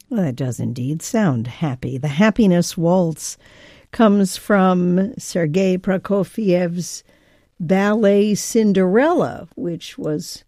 Well, that does indeed sound happy. The Happiness Waltz comes from Sergei Prokofiev's ballet Cinderella, which was